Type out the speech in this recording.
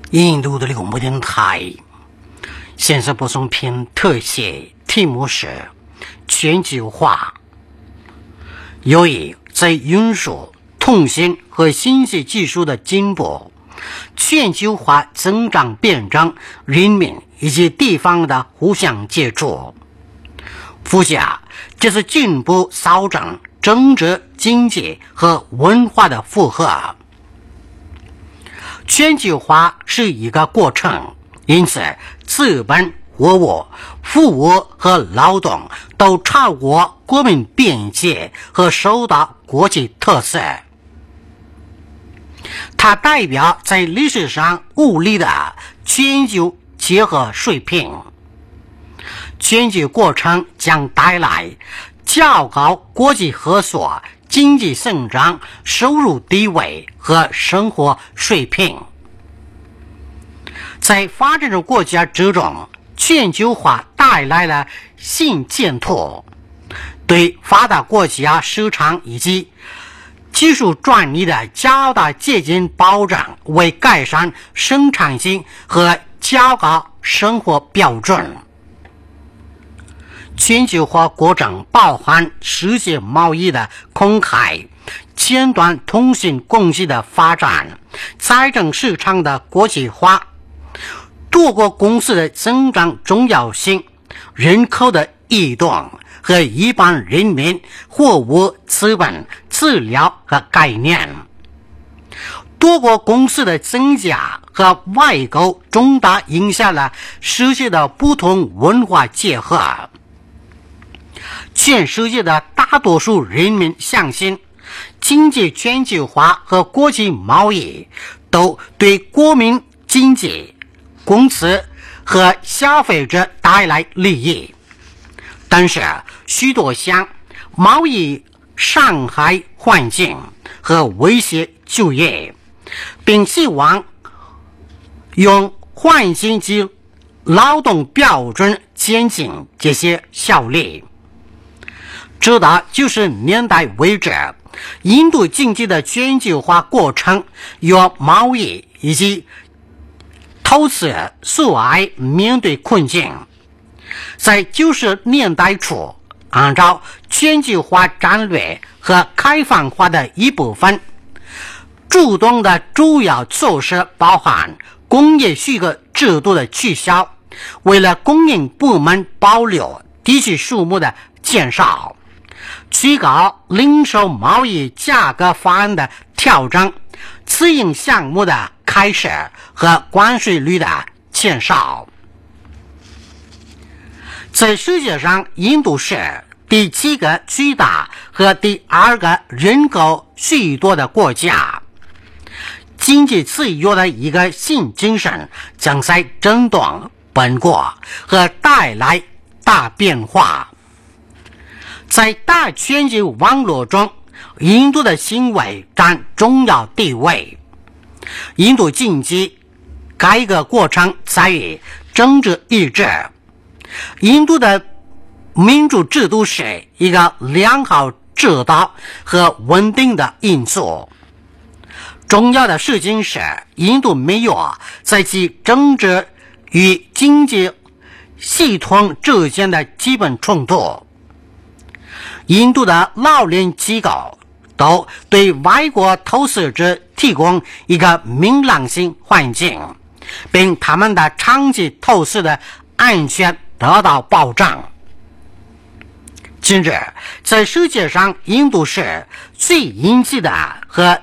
印度的牧电台现在播送篇特写，题目是全球化。由于在运输、通信和信息技术的进步，全球化增长变成人民以及地方的互相接触，附加这是进步造成政治、经济和文化的负荷。全球化是一个过程，因此资本、货物、服务和劳动都超过国民边界和受到国际特色。它代表在历史上物理的全球结合水平。全球过程将带来较高国际合作、经济增长、收入地位和生活水平。在发展中国家之中，全球化带来了新前途，对发达国家市场以及技术专利的较大接近保障，为改善生产性和较高生活标准。全球化过程包含世界贸易的公开、前端通信工具的发展、财政市场的国际化、多国公司的增长重要性、人口的移动和一般人民、货物、资本、资料和概念。多国公司的增加和外购重大影响了世界的不同文化结合。全世界的大多数人民相信，经济全球化和国际贸易都对国民经济、公司和消费者带来利益。但是许多项贸易伤害环境和威胁就业，并希望用环境及劳动标准减轻这些效力。直到90年代为止，印度经济的全球化过程由贸易以及投资阻碍面对困境。在90年代初，按照全球化战略和开放化的一部分，主动的主要措施包含工业许可制度的取消，为了供应部门保留地区数目的减少，提高零售贸易价格法案的调整，自营项目的开设和关税率的减少。在世界上，印度是第7个最大和第2个人口最多的国家。经济自由的一个新精神将在震动本国和带来大变化。在大全球网络中，印度的行为占重要地位。印度经济改革过程在于政治意志。印度的民主制度是一个良好指导和稳定的因素。重要的事情是，印度没有在其政治与经济系统之间的基本冲突。印度的老年机构都对外国投资者提供一个明朗性环境，并他们的长期投资的安全得到保障。今日在世界上，印度是最引起的和